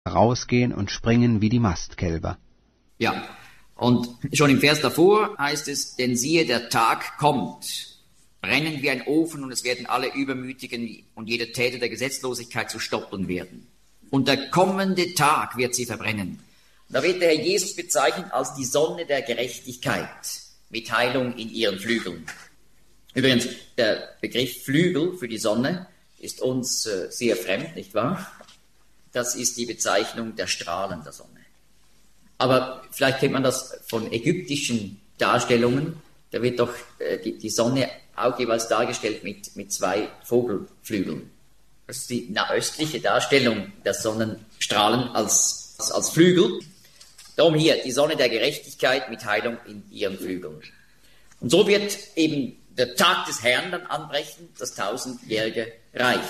rausgehen und springen wie die Mastkälber. Ja, und schon im Vers davor heißt es, denn siehe, der Tag kommt, brennen wie ein Ofen und es werden alle Übermütigen und jeder Täter der Gesetzlosigkeit zu stoppeln werden. Und der kommende Tag wird sie verbrennen. Da wird der Herr Jesus bezeichnet als die Sonne der Gerechtigkeit mit Heilung in ihren Flügeln. Übrigens, der Begriff Flügel für die Sonne ist uns sehr fremd, nicht wahr? Das ist die Bezeichnung der Strahlen der Sonne. Aber vielleicht kennt man das von ägyptischen Darstellungen. Da wird doch die Sonne auch jeweils dargestellt mit zwei Vogelflügeln. Das ist die nahöstliche Darstellung der Sonnenstrahlen als Flügel. Darum hier, die Sonne der Gerechtigkeit mit Heilung in ihren Flügeln. Und so wird eben der Tag des Herrn dann anbrechen, das 1000-jährige Reich.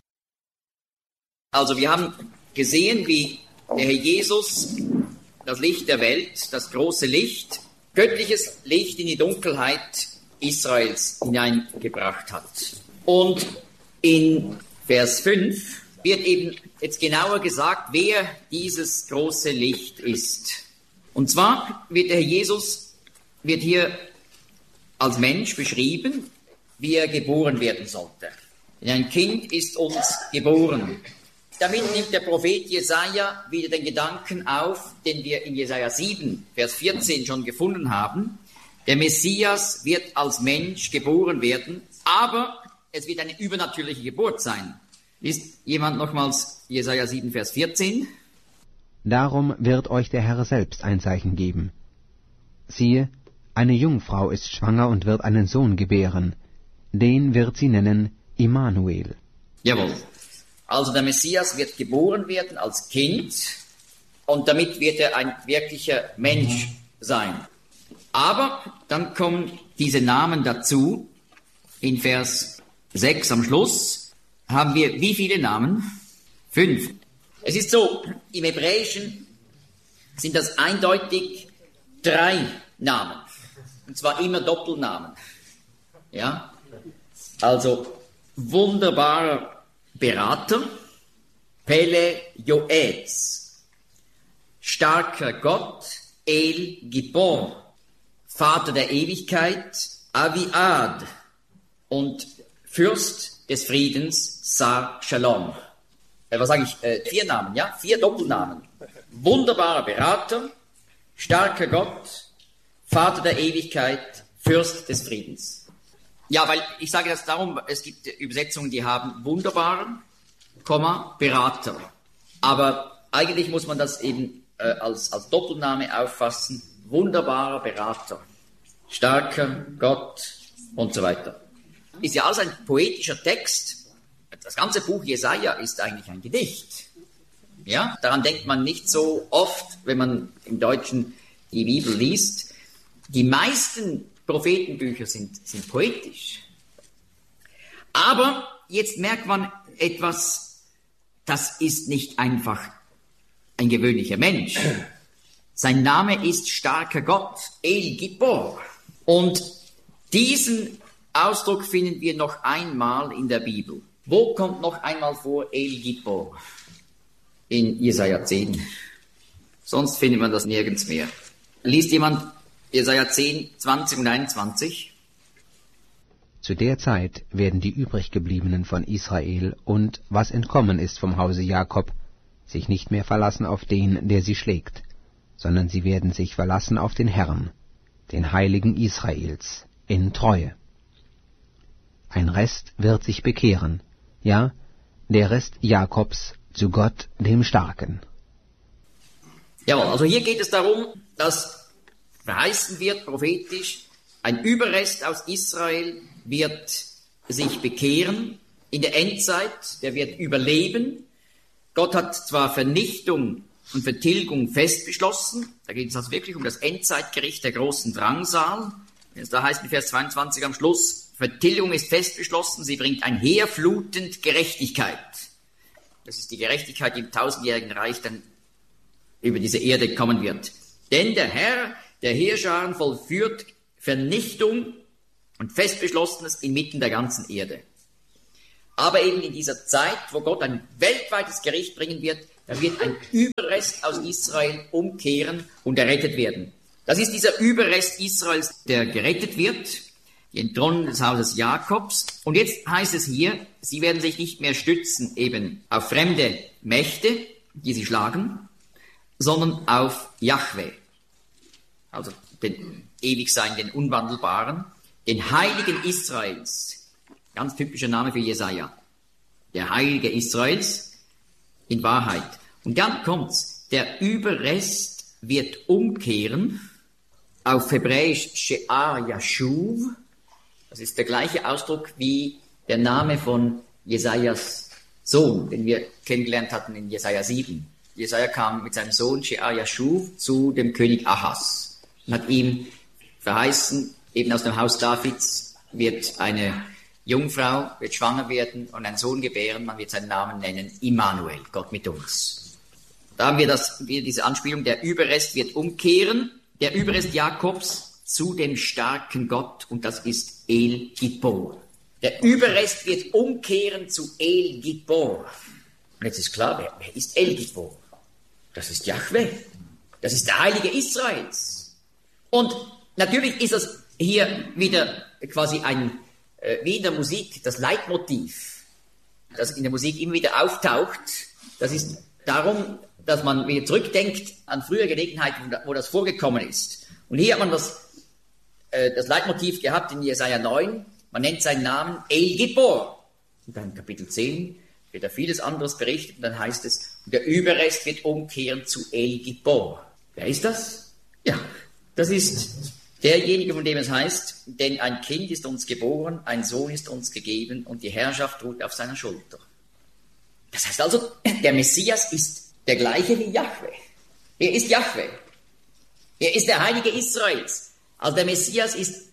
Also wir haben gesehen, wie der Herr Jesus das Licht der Welt, das große Licht, göttliches Licht in die Dunkelheit Israels hineingebracht hat. Und in Vers 5 wird eben jetzt genauer gesagt, wer dieses große Licht ist. Und zwar wird der Herr Jesus hier als Mensch beschrieben, wie er geboren werden sollte. Denn ein Kind ist uns geboren. Damit nimmt der Prophet Jesaja wieder den Gedanken auf, den wir in Jesaja 7, Vers 14 schon gefunden haben. Der Messias wird als Mensch geboren werden, aber es wird eine übernatürliche Geburt sein. Liest jemand nochmals Jesaja 7, Vers 14? Darum wird euch der Herr selbst ein Zeichen geben. Siehe, eine Jungfrau ist schwanger und wird einen Sohn gebären. Den wird sie nennen Immanuel. Jawohl. Also der Messias wird geboren werden als Kind und damit wird er ein wirklicher Mensch sein. Aber dann kommen diese Namen dazu. In Vers 6 am Schluss haben wir wie viele Namen? 5. Es ist so, im Hebräischen sind das eindeutig 3 Namen. Und zwar immer Doppelnamen. Ja? Also wunderbarer Berater, Pele Yoetz, starker Gott, El Gibor, Vater der Ewigkeit, Aviad und Fürst des Friedens, Sar Shalom. Was sage ich? 4 Namen, ja? 4 Doppelnamen. Wunderbarer Berater, starker Gott, Vater der Ewigkeit, Fürst des Friedens. Ja, weil ich sage das darum, es gibt Übersetzungen, die haben wunderbaren, Berater. Aber eigentlich muss man das eben als Doppelname auffassen. Wunderbarer Berater, starker Gott und so weiter. Ist ja alles ein poetischer Text. Das ganze Buch Jesaja ist eigentlich ein Gedicht. Ja, daran denkt man nicht so oft, wenn man im Deutschen die Bibel liest. Die meisten Prophetenbücher sind poetisch. Aber jetzt merkt man etwas, das ist nicht einfach ein gewöhnlicher Mensch. Sein Name ist starker Gott, El Gibor. Und diesen Ausdruck finden wir noch einmal in der Bibel. Wo kommt noch einmal vor El Gibor? In Jesaja 10. Sonst findet man das nirgends mehr. Liest jemand Jesaja 10, 20 und 21? Zu der Zeit werden die übriggebliebenen von Israel und was entkommen ist vom Hause Jakob, sich nicht mehr verlassen auf den, der sie schlägt, sondern sie werden sich verlassen auf den Herrn, den Heiligen Israels, in Treue. Ein Rest wird sich bekehren, ja, der Rest Jakobs zu Gott, dem Starken. Jawohl, also hier geht es darum, dass verheißen wird, prophetisch, ein Überrest aus Israel wird sich bekehren in der Endzeit, der wird überleben. Gott hat zwar Vernichtung und Vertilgung fest beschlossen, da geht es also wirklich um das Endzeitgericht der großen Drangsal. Da heißt in Vers 22 am Schluss, Vertilgung ist fest beschlossen, sie bringt einherflutend Gerechtigkeit. Das ist die Gerechtigkeit, die im 1000-jährigen Reich dann über diese Erde kommen wird. Denn der Herr der Heerscharen vollführt Vernichtung und Festbeschlossenes inmitten der ganzen Erde. Aber eben in dieser Zeit, wo Gott ein weltweites Gericht bringen wird, Da wird ein Überrest aus Israel umkehren und errettet werden. Das ist dieser Überrest Israels, der gerettet wird, die Enthronung des Hauses Jakobs. Und jetzt heißt es hier, sie werden sich nicht mehr stützen eben auf fremde Mächte, die sie schlagen, sondern auf Jahwe, also den Ewigsein, den Unwandelbaren, den Heiligen Israels. Ganz typischer Name für Jesaja. Der Heilige Israels in Wahrheit. Und dann kommt's. Der Überrest wird umkehren. Auf Hebräisch She'ar Yashuv. Das ist der gleiche Ausdruck wie der Name von Jesajas Sohn, den wir kennengelernt hatten in Jesaja 7. Jesaja kam mit seinem Sohn She'ar Yashuv zu dem König Ahas und hat ihm verheißen, eben aus dem Haus Davids wird eine Jungfrau, wird schwanger werden und einen Sohn gebären, man wird seinen Namen nennen Immanuel, Gott mit uns. Da haben wir diese Anspielung, der Überrest wird umkehren, der Überrest Jakobs zu dem starken Gott, und das ist El Gibbor. Der Überrest wird umkehren zu El Gibbor. Und jetzt ist klar, wer ist El Gibbor? Das ist Jahwe. Das ist der Heilige Israels. Und natürlich ist das hier wieder quasi wie in der Musik, das Leitmotiv, das in der Musik immer wieder auftaucht. Das ist darum, dass man wieder zurückdenkt an frühere Gelegenheiten, wo das vorgekommen ist. Und hier hat man das Leitmotiv gehabt in Jesaja 9. Man nennt seinen Namen El Gibbor. Und dann in Kapitel 10 wird da vieles anderes berichtet. Und dann heißt es, der Überrest wird umkehren zu El Gibbor. Wer ist das? Ja, das ist derjenige, von dem es heißt, denn ein Kind ist uns geboren, ein Sohn ist uns gegeben und die Herrschaft ruht auf seiner Schulter. Das heißt also, der Messias ist der gleiche wie Jahwe. Er ist Jahwe. Er ist der Heilige Israels. Also der Messias ist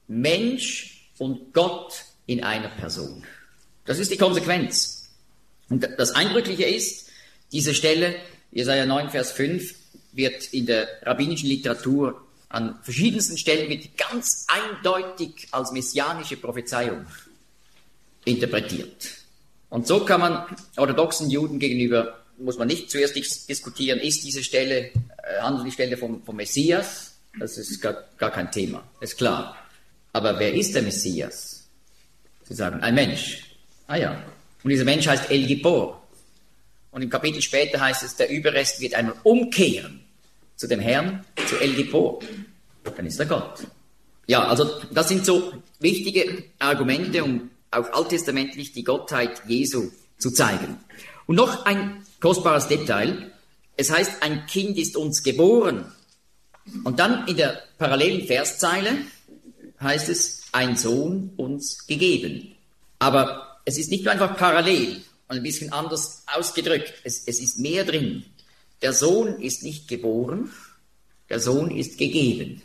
Mensch und Gott in einer Person. Das ist die Konsequenz. Und das Eindrückliche ist, diese Stelle, Jesaja 9, Vers 5, wird in der rabbinischen Literatur an verschiedensten Stellen wird ganz eindeutig als messianische Prophezeiung interpretiert. Und so kann man orthodoxen Juden gegenüber, muss man nicht zuerst diskutieren, ist diese Stelle, handelt die Stelle vom Messias? Das ist gar kein Thema, ist klar. Aber wer ist der Messias? Sie sagen, ein Mensch. Ah ja. Und dieser Mensch heißt El Gibbor. Und im Kapitel später heißt es, der Überrest wird einmal umkehren zu dem Herrn, zu El Gibbor. Dann ist er Gott. Ja, also das sind so wichtige Argumente, um auch alttestamentlich die Gottheit Jesu zu zeigen. Und noch ein kostbares Detail. Es heißt, ein Kind ist uns geboren. Und dann in der parallelen Verszeile heißt es, ein Sohn uns gegeben. Aber es ist nicht nur einfach parallel und ein bisschen anders ausgedrückt. Es ist mehr drin. Der Sohn ist nicht geboren, der Sohn ist gegeben.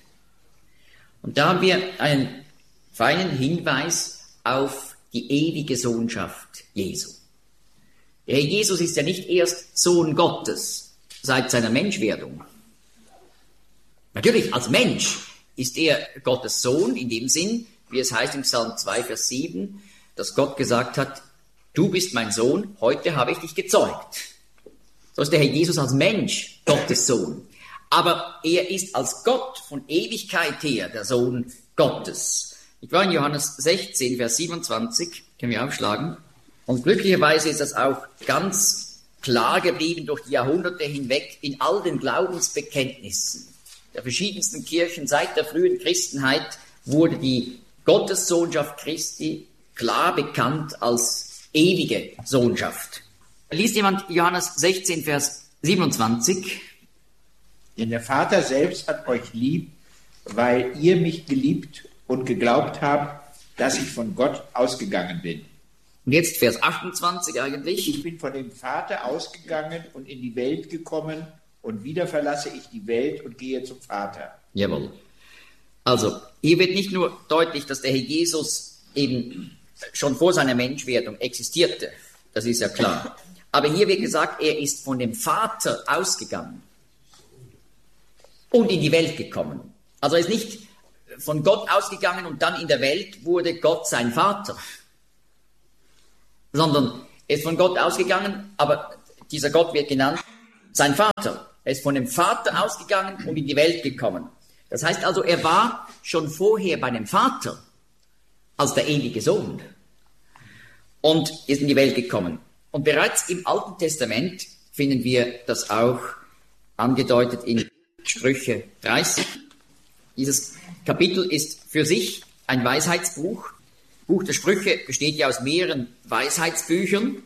Und da haben wir einen feinen Hinweis auf die ewige Sohnschaft Jesu. Der Herr Jesus ist ja nicht erst Sohn Gottes seit seiner Menschwerdung. Natürlich, als Mensch ist er Gottes Sohn in dem Sinn, wie es heißt im Psalm 2, Vers 7, dass Gott gesagt hat, du bist mein Sohn, heute habe ich dich gezeugt. So ist der Herr Jesus als Mensch Gottes Sohn. Aber er ist als Gott von Ewigkeit her der Sohn Gottes. Ich war in Johannes 16, Vers 27, können wir aufschlagen. Und glücklicherweise ist das auch ganz klar geblieben durch die Jahrhunderte hinweg in all den Glaubensbekenntnissen der verschiedensten Kirchen seit der frühen Christenheit wurde die Gottessohnschaft Christi klar bekannt als ewige Sohnschaft. Liest jemand Johannes 16, Vers 27? Denn der Vater selbst hat euch lieb, weil ihr mich geliebt und geglaubt habt, dass ich von Gott ausgegangen bin. Und jetzt Vers 28 eigentlich. Ich bin von dem Vater ausgegangen und in die Welt gekommen und wieder verlasse ich die Welt und gehe zum Vater. Jawohl. Also, hier wird nicht nur deutlich, dass der Herr Jesus eben schon vor seiner Menschwerdung existierte. Das ist ja klar. Aber hier wird gesagt, er ist von dem Vater ausgegangen und in die Welt gekommen. Also er ist nicht von Gott ausgegangen und dann in der Welt wurde Gott sein Vater. Sondern er ist von Gott ausgegangen, aber dieser Gott wird genannt sein Vater. Er ist von dem Vater ausgegangen und in die Welt gekommen. Das heißt also, er war schon vorher bei dem Vater als der ewige Sohn und ist in die Welt gekommen. Und bereits im Alten Testament finden wir das auch angedeutet in Sprüche 30. Dieses Kapitel ist für sich ein Weisheitsbuch. Buch der Sprüche besteht ja aus mehreren Weisheitsbüchern.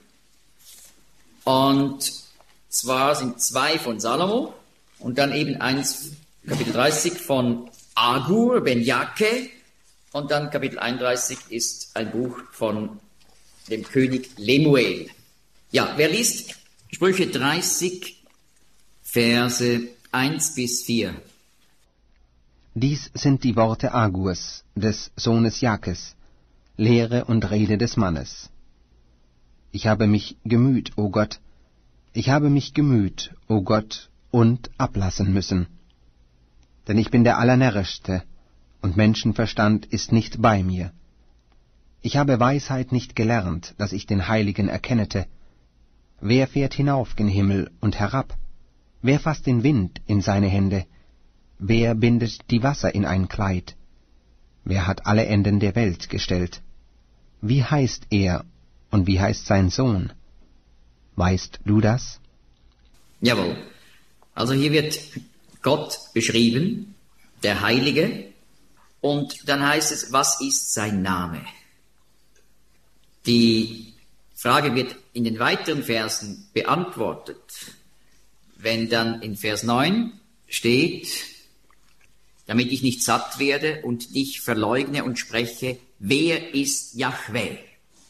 Und zwar sind 2 von Salomo und dann eben eins, Kapitel 30 von Agur ben Jake, und dann Kapitel 31 ist ein Buch von dem König Lemuel. Ja, wer liest Sprüche 30, Verse 1 bis 4? Dies sind die Worte Agurs, des Sohnes Jakes, Lehre und Rede des Mannes. Ich habe mich gemüht, o Gott, ich habe mich gemüht, o Gott, und ablassen müssen. Denn ich bin der Allernärrischste, und Menschenverstand ist nicht bei mir. Ich habe Weisheit nicht gelernt, dass ich den Heiligen erkennete. Wer fährt hinauf gen Himmel und herab? Wer fasst den Wind in seine Hände? Wer bindet die Wasser in ein Kleid? Wer hat alle Enden der Welt gestellt? Wie heißt er und wie heißt sein Sohn? Weißt du das? Jawohl. Also hier wird Gott beschrieben, der Heilige, und dann heißt es, was ist sein Name? Die Frage wird in den weiteren Versen beantwortet, wenn dann in Vers 9 steht, damit ich nicht satt werde und dich verleugne und spreche, wer ist Jahwe?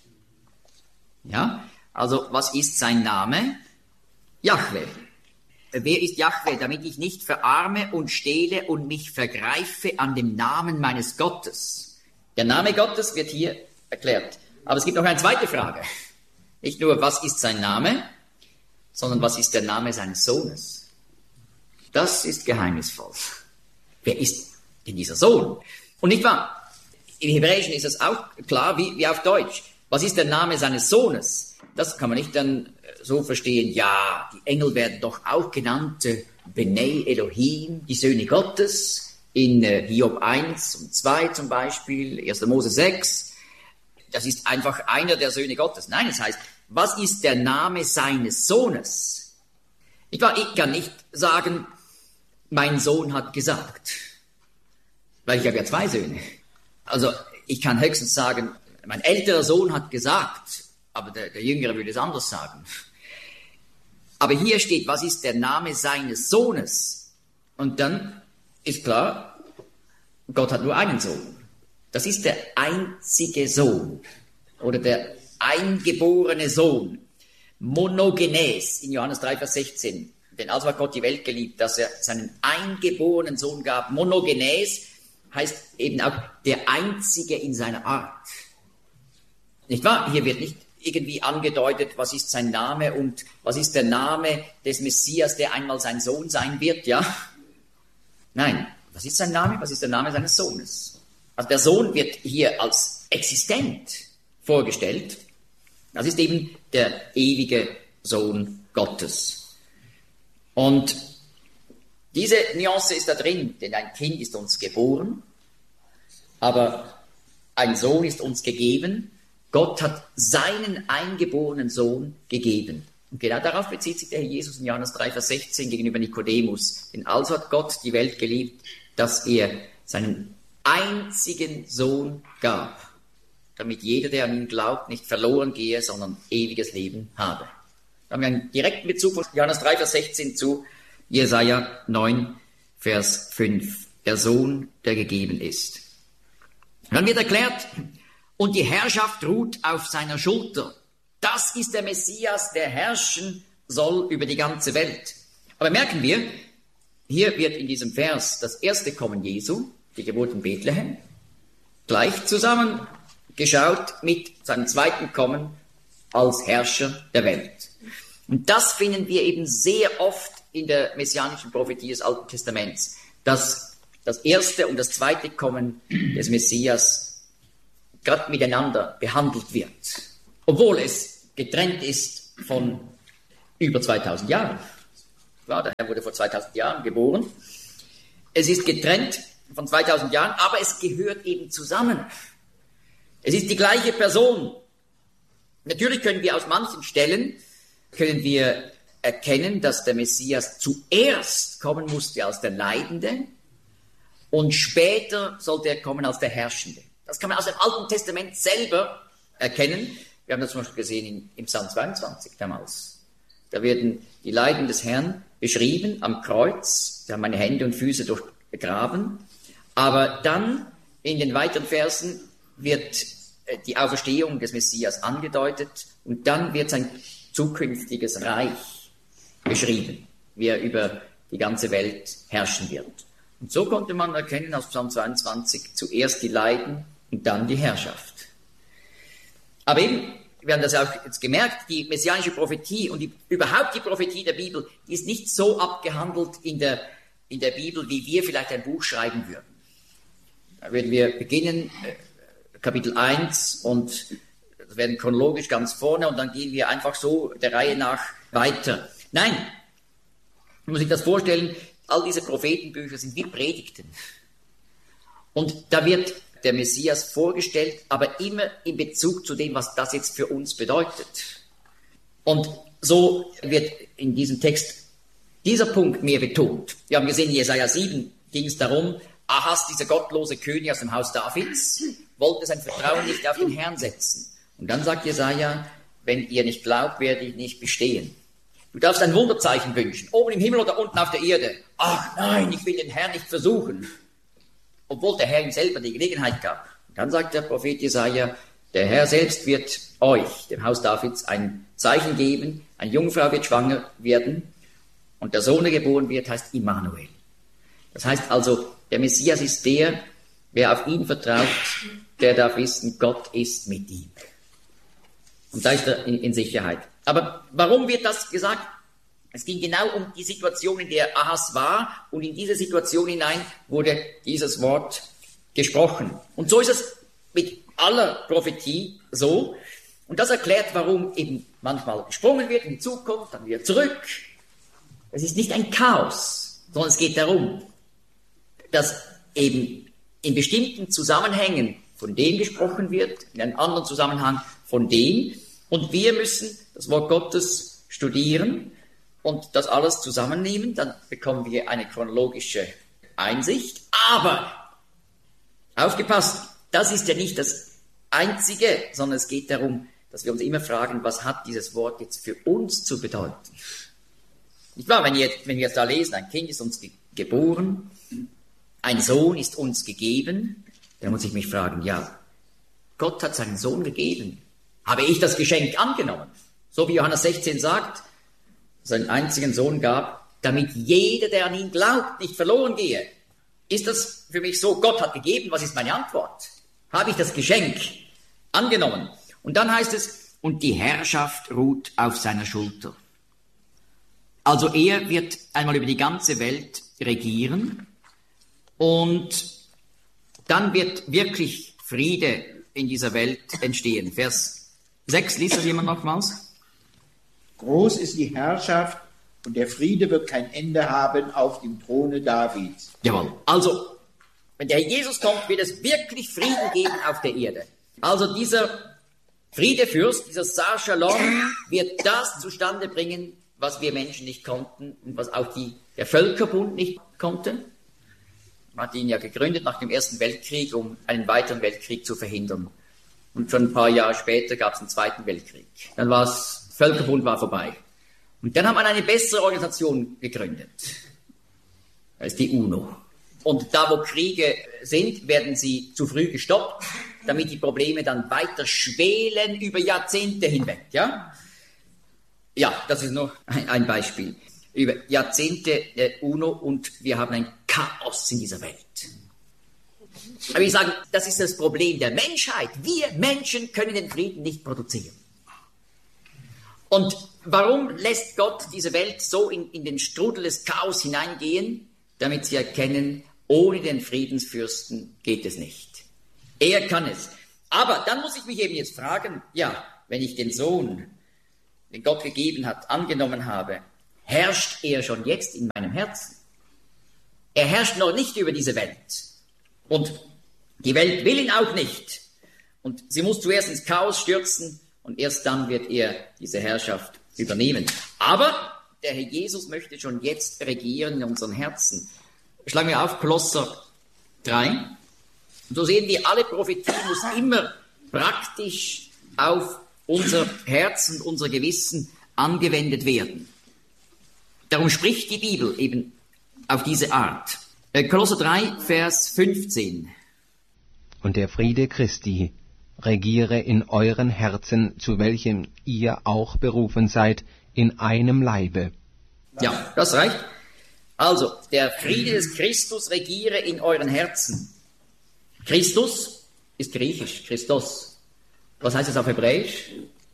Ja, also was ist sein Name? Jahwe. Wer ist Jahwe, damit ich nicht verarme und stehle und mich vergreife an dem Namen meines Gottes? Der Name Gottes wird hier erklärt. Aber es gibt noch eine zweite Frage. Nicht nur, was ist sein Name, sondern was ist der Name seines Sohnes? Das ist geheimnisvoll. Wer ist denn dieser Sohn? Und nicht wahr? Im Hebräischen ist es auch klar wie auf Deutsch. Was ist der Name seines Sohnes? Das kann man nicht dann so verstehen, ja, die Engel werden doch auch genannt Bnei Elohim, die Söhne Gottes, in Hiob 1 und 2 zum Beispiel, 1. Mose 6. Das ist einfach einer der Söhne Gottes. Nein, es heißt, was ist der Name seines Sohnes? Ich kann nicht sagen, mein Sohn hat gesagt, weil ich habe ja 2 Söhne. Also ich kann höchstens sagen, mein älterer Sohn hat gesagt, aber der Jüngere würde es anders sagen. Aber hier steht, was ist der Name seines Sohnes? Und dann ist klar, Gott hat nur einen Sohn. Das ist der einzige Sohn oder der eingeborene Sohn. Monogenes in Johannes 3, Vers 16. Denn also hat Gott die Welt geliebt, dass er seinen eingeborenen Sohn gab. Monogenes heißt eben auch der Einzige in seiner Art. Nicht wahr? Hier wird nicht irgendwie angedeutet, was ist sein Name und was ist der Name des Messias, der einmal sein Sohn sein wird, ja? Nein, was ist sein Name? Was ist der Name seines Sohnes? Also der Sohn wird hier als existent vorgestellt. Das ist eben der ewige Sohn Gottes. Und diese Nuance ist da drin, denn ein Kind ist uns geboren, aber ein Sohn ist uns gegeben. Gott hat seinen eingeborenen Sohn gegeben. Und genau darauf bezieht sich der Herr Jesus in Johannes 3, Vers 16 gegenüber Nikodemus. Denn also hat Gott die Welt geliebt, dass er seinen einzigen Sohn gab, damit jeder, der an ihn glaubt, nicht verloren gehe, sondern ewiges Leben habe. Da haben wir einen direkten Bezug von Johannes 3, Vers 16 zu Jesaja 9, Vers 5. Der Sohn, der gegeben ist. Und dann wird erklärt, und die Herrschaft ruht auf seiner Schulter. Das ist der Messias, der herrschen soll über die ganze Welt. Aber merken wir, hier wird in diesem Vers das erste Kommen Jesu, die Geburt in Bethlehem, gleich zusammengeschaut mit seinem zweiten Kommen als Herrscher der Welt. Und das finden wir eben sehr oft in der messianischen Prophetie des Alten Testaments, dass das erste und das zweite Kommen des Messias gerade miteinander behandelt wird, obwohl es getrennt ist von über 2000 Jahren. Ja, der Herr wurde vor 2000 Jahren geboren. Es ist getrennt von 2000 Jahren, aber es gehört eben zusammen. Es ist die gleiche Person. Natürlich können wir aus manchen Stellen, erkennen, dass der Messias zuerst kommen musste als der Leidende und später sollte er kommen als der Herrschende. Das kann man aus dem Alten Testament selber erkennen. Wir haben das zum Beispiel gesehen im Psalm 22 damals. Da werden die Leiden des Herrn beschrieben am Kreuz. Da haben meine Hände und Füße durchgraben. Aber dann in den weiteren Versen wird die Auferstehung des Messias angedeutet und dann wird sein zukünftiges Reich beschrieben, wie er über die ganze Welt herrschen wird. Und so konnte man erkennen aus Psalm 22 zuerst die Leiden und dann die Herrschaft. Aber eben, wir haben das auch jetzt gemerkt, die messianische Prophetie und überhaupt die Prophetie der Bibel, die ist nicht so abgehandelt in der Bibel, wie wir vielleicht ein Buch schreiben würden. Da würden wir beginnen, Kapitel 1 und das werden chronologisch ganz vorne und dann gehen wir einfach so der Reihe nach weiter. Nein, man muss sich das vorstellen, all diese Prophetenbücher sind wie Predigten. Und da wird der Messias vorgestellt, aber immer in Bezug zu dem, was das jetzt für uns bedeutet. Und so wird in diesem Text dieser Punkt mehr betont. Wir haben gesehen, in Jesaja 7 ging es darum, Ahas, dieser gottlose König aus dem Haus Davids, wollte sein Vertrauen nicht auf den Herrn setzen. Und dann sagt Jesaja, wenn ihr nicht glaubt, werde ich nicht bestehen. Du darfst ein Wunderzeichen wünschen, oben im Himmel oder unten auf der Erde. Ach nein, ich will den Herrn nicht versuchen. Obwohl der Herr ihm selber die Gelegenheit gab. Und dann sagt der Prophet Jesaja, der Herr selbst wird euch, dem Haus Davids, ein Zeichen geben, eine Jungfrau wird schwanger werden und der Sohn, der geboren wird, heißt Immanuel. Das heißt also, der Messias ist der, wer auf ihn vertraut, der darf wissen, Gott ist mit ihm. Und da ist er in Sicherheit. Aber warum wird das gesagt? Es ging genau um die Situation, in der Ahas war, und in diese Situation hinein wurde dieses Wort gesprochen. Und so ist es mit aller Prophetie so. Und das erklärt, warum eben manchmal gesprungen wird in die Zukunft, dann wieder zurück. Es ist nicht ein Chaos, sondern es geht darum, dass eben in bestimmten Zusammenhängen von dem gesprochen wird, in einem anderen Zusammenhang von dem. Und wir müssen das Wort Gottes studieren und das alles zusammennehmen, dann bekommen wir eine chronologische Einsicht. Aber, aufgepasst, das ist ja nicht das Einzige, sondern es geht darum, dass wir uns immer fragen, was hat dieses Wort jetzt für uns zu bedeuten? Nicht wahr? Wenn wir jetzt da lesen, ein Kind ist uns geboren, ein Sohn ist uns gegeben, dann muss ich mich fragen, ja, Gott hat seinen Sohn gegeben. Habe ich das Geschenk angenommen? So wie Johannes 16 sagt, seinen einzigen Sohn gab, damit jeder, der an ihn glaubt, nicht verloren gehe. Ist das für mich so, Gott hat gegeben, was ist meine Antwort? Habe ich das Geschenk angenommen? Und dann heißt es, und die Herrschaft ruht auf seiner Schulter. Also er wird einmal über die ganze Welt regieren und dann wird wirklich Friede in dieser Welt entstehen. Vers 6, liest das jemand nochmals? Groß ist die Herrschaft und der Friede wird kein Ende haben auf dem Throne Davids. Jawohl. Also, wenn der Herr Jesus kommt, wird es wirklich Frieden geben auf der Erde. Also dieser Friedefürst, dieser Sar Shalom, wird das zustande bringen, was wir Menschen nicht konnten und was auch der Völkerbund nicht konnte. Man hat ihn ja gegründet nach dem Ersten Weltkrieg, um einen weiteren Weltkrieg zu verhindern. Und schon ein paar Jahre später gab es einen Zweiten Weltkrieg. Dann Völkerbund war vorbei. Und dann hat man eine bessere Organisation gegründet. Das ist die UNO. Und da, wo Kriege sind, werden sie zu früh gestoppt, damit die Probleme dann weiter schwelen über Jahrzehnte hinweg. Ja, das ist nur ein Beispiel. Über Jahrzehnte der UNO und wir haben ein Chaos in dieser Welt. Aber ich sage, das ist das Problem der Menschheit. Wir Menschen können den Frieden nicht produzieren. Und warum lässt Gott diese Welt so in den Strudel des Chaos hineingehen? Damit sie erkennen, ohne den Friedensfürsten geht es nicht. Er kann es. Aber dann muss ich mich eben jetzt fragen, ja, wenn ich den Sohn den Gott gegeben hat, angenommen habe, herrscht er schon jetzt in meinem Herzen. Er herrscht noch nicht über diese Welt. Und die Welt will ihn auch nicht. Und sie muss zuerst ins Chaos stürzen und erst dann wird er diese Herrschaft übernehmen. Aber der Herr Jesus möchte schon jetzt regieren in unseren Herzen. Schlagen wir auf Kolosser 3. Und so sehen wir, alle Prophetie muss immer praktisch auf unser Herz und unser Gewissen angewendet werden. Darum spricht die Bibel eben auf diese Art. Kolosser 3, Vers 15. Und der Friede Christi regiere in euren Herzen, zu welchem ihr auch berufen seid, in einem Leibe. Ja, das reicht. Also, der Friede des Christus regiere in euren Herzen. Christus ist griechisch, Christos. Was heißt das auf Hebräisch?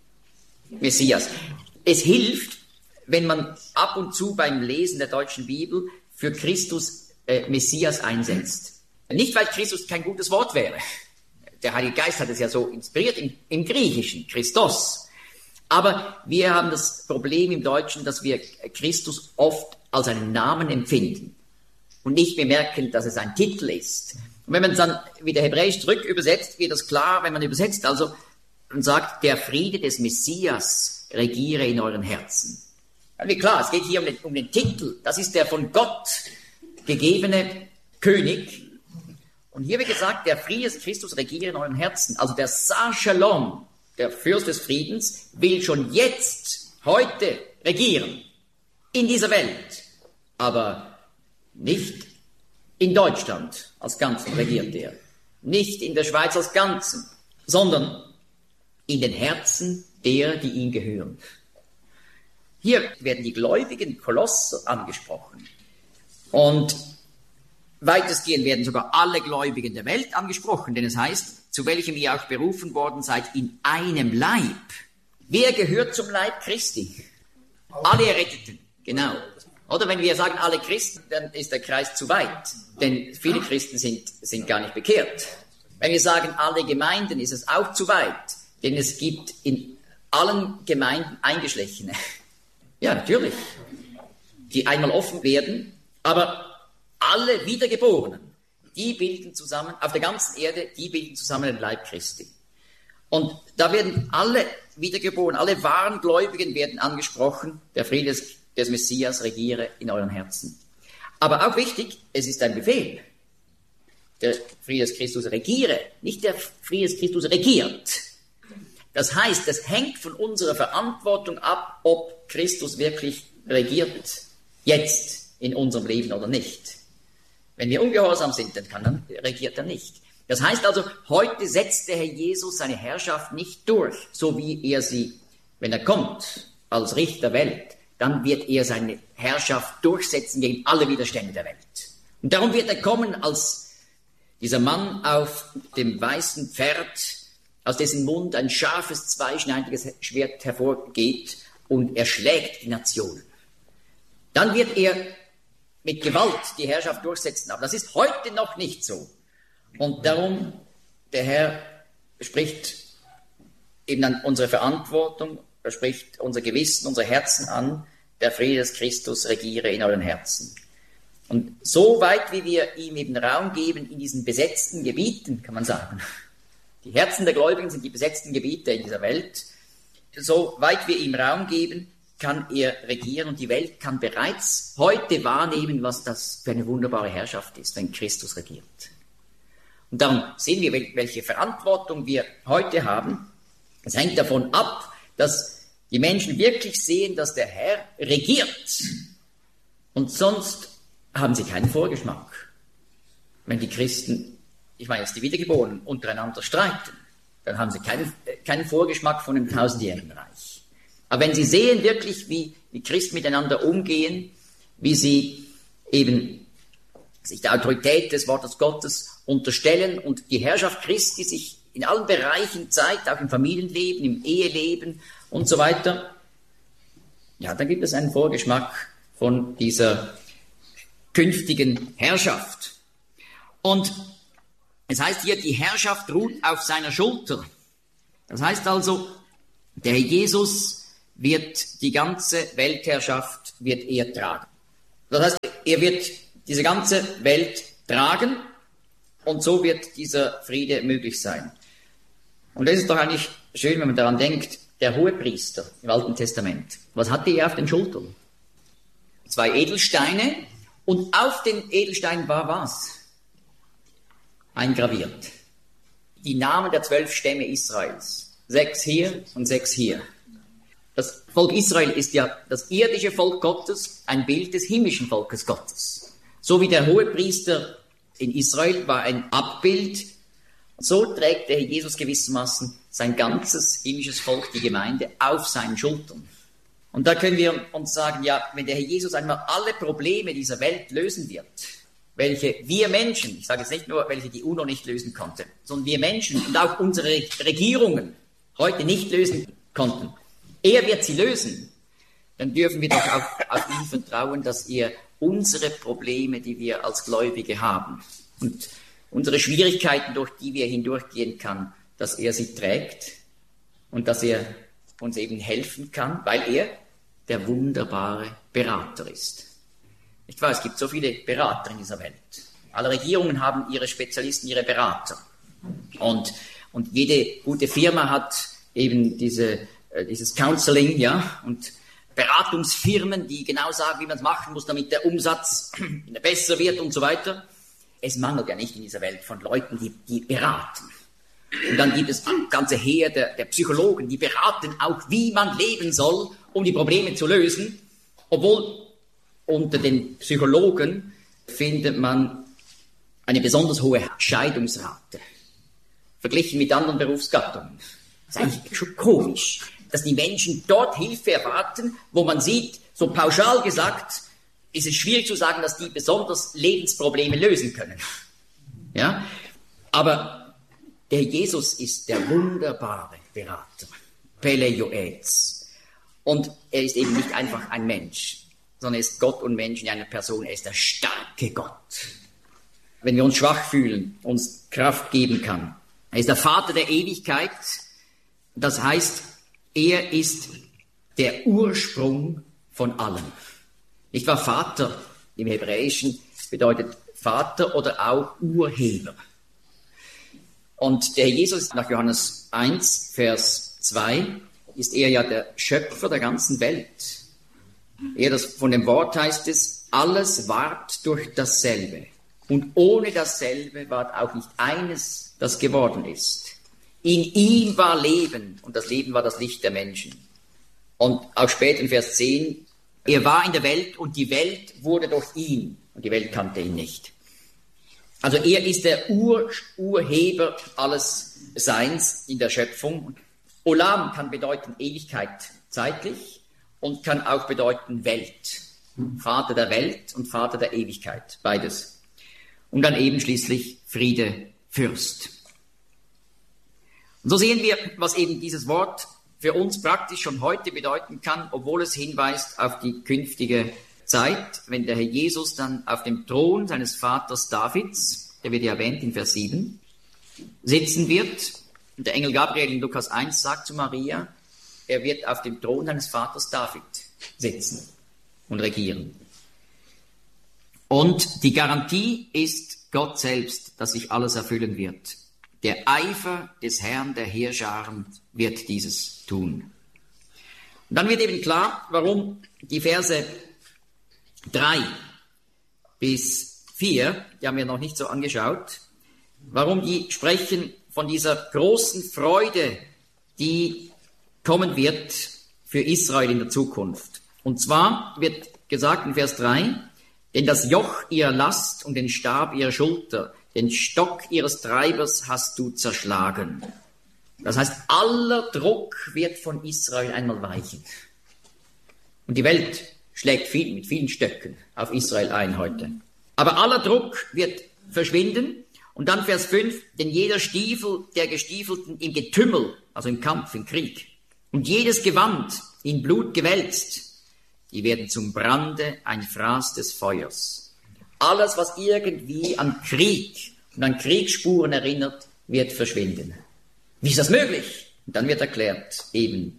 Messias. Es hilft, wenn man ab und zu beim Lesen der deutschen Bibel für Christus Messias einsetzt. Nicht, weil Christus kein gutes Wort wäre. Der Heilige Geist hat es ja so inspiriert im Griechischen, Christos. Aber wir haben das Problem im Deutschen, dass wir Christus oft als einen Namen empfinden und nicht bemerken, dass es ein Titel ist. Und wenn man es dann wieder hebräisch zurück übersetzt, wird das klar, wenn man übersetzt, also und sagt, der Friede des Messias regiere in euren Herzen. Wie klar, es geht hier um den Titel. Das ist der von Gott gegebene König. Und hier wird gesagt, der Friede des Christus regiere in euren Herzen. Also der Sar Shalom, der Fürst des Friedens, will schon jetzt, heute regieren. In dieser Welt. Aber nicht in Deutschland als Ganzen regiert er. Nicht in der Schweiz als Ganzen, sondern in den Herzen derer, die ihm gehören. Hier werden die gläubigen Kolosser angesprochen. Und weitestgehend werden sogar alle Gläubigen der Welt angesprochen, denn es heißt, zu welchem ihr auch berufen worden seid, in einem Leib. Wer gehört zum Leib Christi? Alle Erretteten, genau. Oder wenn wir sagen alle Christen, dann ist der Kreis zu weit, denn viele Christen sind gar nicht bekehrt. Wenn wir sagen alle Gemeinden, ist es auch zu weit, denn es gibt in allen Gemeinden Eingeschlechene. Ja, natürlich, die einmal offen werden, aber alle Wiedergeborenen, die bilden zusammen, auf der ganzen Erde, die bilden zusammen den Leib Christi. Und da werden alle Wiedergeborenen, alle wahren Gläubigen werden angesprochen, der Friede des Messias regiere in euren Herzen. Aber auch wichtig, es ist ein Befehl. Der Friede des Christus regiere, nicht der Friede des Christus regiert. Das heißt, es hängt von unserer Verantwortung ab, ob Christus wirklich regiert, jetzt in unserem Leben oder nicht. Wenn wir ungehorsam sind, dann regiert er nicht. Das heißt also, heute setzt der Herr Jesus seine Herrschaft nicht durch, so wie er sie, wenn er kommt, als Richter der Welt, dann wird er seine Herrschaft durchsetzen gegen alle Widerstände der Welt. Und darum wird er kommen als dieser Mann auf dem weißen Pferd, aus dessen Mund ein scharfes, zweischneidiges Schwert hervorgeht und er schlägt die Nation. Dann wird er mit Gewalt die Herrschaft durchsetzen. Aber das ist heute noch nicht so. Und darum, der Herr spricht eben an unsere Verantwortung, er spricht unser Gewissen, unser Herzen an, der Friede des Christus regiere in euren Herzen. Und so weit, wie wir ihm eben Raum geben in diesen besetzten Gebieten, kann man sagen, die Herzen der Gläubigen sind die besetzten Gebiete in dieser Welt, so weit wir ihm Raum geben, kann er regieren und die Welt kann bereits heute wahrnehmen, was das für eine wunderbare Herrschaft ist, wenn Christus regiert. Und darum sehen wir, welche Verantwortung wir heute haben. Es hängt davon ab, dass die Menschen wirklich sehen, dass der Herr regiert. Und sonst haben sie keinen Vorgeschmack. Wenn die Christen, ich meine jetzt die Wiedergeborenen, untereinander streiten, dann haben sie keinen Vorgeschmack von dem tausendjährigen Reich. Aber wenn sie sehen wirklich, wie Christen miteinander umgehen, wie sie eben sich der Autorität des Wortes Gottes unterstellen und die Herrschaft Christi sich in allen Bereichen zeigt, auch im Familienleben, im Eheleben und so weiter, ja, dann gibt es einen Vorgeschmack von dieser künftigen Herrschaft. Und es heißt hier, die Herrschaft ruht auf seiner Schulter. Das heißt also, der Herr Jesus wird die ganze Weltherrschaft wird er tragen. Das heißt, er wird diese ganze Welt tragen und so wird dieser Friede möglich sein. Und das ist doch eigentlich schön, wenn man daran denkt, der Hohepriester im Alten Testament, was hatte er auf den Schultern? 2 Edelsteine und auf den Edelsteinen war was? Eingraviert. Die Namen der 12 Stämme Israels. 6 hier und 6 hier. Das Volk Israel ist ja das irdische Volk Gottes, ein Bild des himmlischen Volkes Gottes. So wie der Hohepriester in Israel war ein Abbild, so trägt der Herr Jesus gewissermaßen sein ganzes himmlisches Volk, die Gemeinde, auf seinen Schultern. Und da können wir uns sagen, ja, wenn der Herr Jesus einmal alle Probleme dieser Welt lösen wird, welche wir Menschen, ich sage jetzt nicht nur, welche die UNO nicht lösen konnte, sondern wir Menschen und auch unsere Regierungen heute nicht lösen konnten, er wird sie lösen, dann dürfen wir doch auf ihn vertrauen, dass er unsere Probleme, die wir als Gläubige haben und unsere Schwierigkeiten, durch die wir hindurchgehen kann, dass er sie trägt und dass er uns eben helfen kann, weil er der wunderbare Berater ist. Nicht wahr? Es gibt so viele Berater in dieser Welt. Alle Regierungen haben ihre Spezialisten, ihre Berater. Und jede gute Firma hat eben dieses Counseling, ja, und Beratungsfirmen, die genau sagen, wie man es machen muss, damit der Umsatz besser wird und so weiter. Es mangelt ja nicht in dieser Welt von Leuten, die beraten. Und dann gibt es ein ganze Heer der Psychologen, die beraten auch, wie man leben soll, um die Probleme zu lösen. Obwohl unter den Psychologen findet man eine besonders hohe Scheidungsrate. Verglichen mit anderen Berufsgattungen. Das ist eigentlich schon komisch, dass die Menschen dort Hilfe erwarten, wo man sieht, so pauschal gesagt, ist es schwierig zu sagen, dass die besonders Lebensprobleme lösen können. Ja? Aber der Jesus ist der wunderbare Berater. Peleioez. Und er ist eben nicht einfach ein Mensch, sondern er ist Gott und Mensch in einer Person. Er ist der starke Gott. Wenn wir uns schwach fühlen, uns Kraft geben kann. Er ist der Vater der Ewigkeit. Das heißt, er ist der Ursprung von allem. Nicht wahr? Vater im Hebräischen bedeutet Vater oder auch Urheber. Und der Jesus nach Johannes 1, Vers 2 ist er ja der Schöpfer der ganzen Welt. Von dem Wort heißt es, alles ward durch dasselbe. Und ohne dasselbe ward auch nicht eines, das geworden ist. In ihm war Leben und das Leben war das Licht der Menschen. Und auch später in Vers 10, er war in der Welt und die Welt wurde durch ihn und die Welt kannte ihn nicht. Also er ist der Urheber alles Seins in der Schöpfung. Olam kann bedeuten Ewigkeit zeitlich und kann auch bedeuten Welt. Vater der Welt und Vater der Ewigkeit, beides. Und dann eben schließlich Friede, Fürst. Und so sehen wir, was eben dieses Wort für uns praktisch schon heute bedeuten kann, obwohl es hinweist auf die künftige Zeit, wenn der Herr Jesus dann auf dem Thron seines Vaters Davids, der wird ja erwähnt in Vers 7, sitzen wird. Und der Engel Gabriel in Lukas 1 sagt zu Maria, er wird auf dem Thron seines Vaters David sitzen und regieren. Und die Garantie ist Gott selbst, dass sich alles erfüllen wird. Der Eifer des Herrn der Heerscharen wird dieses tun. Und dann wird eben klar, warum die Verse 3 bis 4, die haben wir noch nicht so angeschaut, warum die sprechen von dieser großen Freude, die kommen wird für Israel in der Zukunft. Und zwar wird gesagt in Vers 3, denn das Joch ihrer Last und den Stab ihrer Schulter, den Stock ihres Treibers hast du zerschlagen. Das heißt, aller Druck wird von Israel einmal weichen. Und die Welt schlägt mit vielen Stöcken auf Israel ein heute. Aber aller Druck wird verschwinden. Und dann Vers 5, denn jeder Stiefel der Gestiefelten im Getümmel, also im Kampf, im Krieg, und jedes Gewand in Blut gewälzt, die werden zum Brande ein Fraß des Feuers. Alles, was irgendwie an Krieg und an Kriegsspuren erinnert, wird verschwinden. Wie ist das möglich? Und dann wird erklärt, eben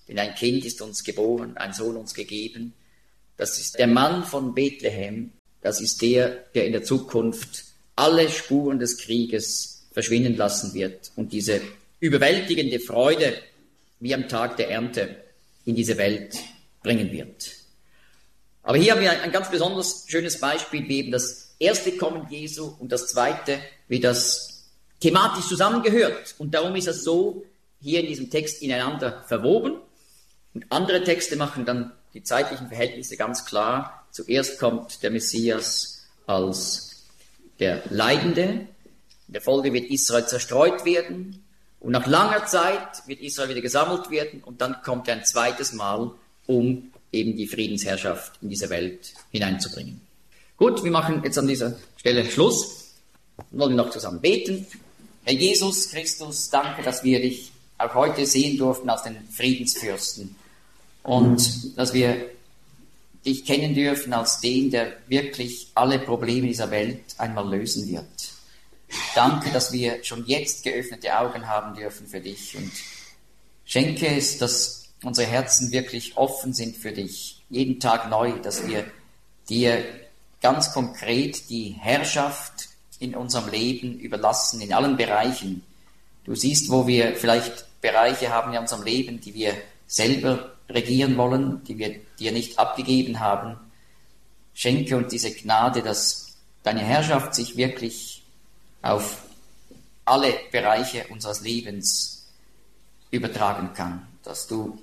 denn ein Kind ist uns geboren, ein Sohn uns gegeben. Das ist der Mann von Bethlehem, das ist der in der Zukunft alle Spuren des Krieges verschwinden lassen wird und diese überwältigende Freude wie am Tag der Ernte in diese Welt bringen wird. Aber hier haben wir ein ganz besonders schönes Beispiel, wie eben das erste Kommen Jesu und das zweite, wie das thematisch zusammengehört. Und darum ist es so hier in diesem Text ineinander verwoben. Und andere Texte machen dann die zeitlichen Verhältnisse ganz klar. Zuerst kommt der Messias als der Leidende. In der Folge wird Israel zerstreut werden. Und nach langer Zeit wird Israel wieder gesammelt werden. Und dann kommt er ein zweites Mal, um eben die Friedensherrschaft in diese Welt hineinzubringen. Gut, wir machen jetzt an dieser Stelle Schluss. Wir wollen noch zusammen beten. Herr Jesus Christus, danke, dass wir dich auch heute sehen durften als den Friedensfürsten und dass wir dich kennen dürfen als den, der wirklich alle Probleme dieser Welt einmal lösen wird. Danke, dass wir schon jetzt geöffnete Augen haben dürfen für dich und schenke es, dass unsere Herzen wirklich offen sind für dich, jeden Tag neu, dass wir dir ganz konkret die Herrschaft in unserem Leben überlassen, in allen Bereichen. Du siehst, wo wir vielleicht Bereiche haben in unserem Leben, die wir selber regieren wollen, die wir dir nicht abgegeben haben. Schenke uns diese Gnade, dass deine Herrschaft sich wirklich auf alle Bereiche unseres Lebens übertragen kann, dass du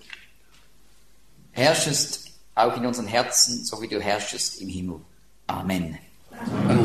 herrschest auch in unseren Herzen, so wie du herrschest im Himmel. Amen.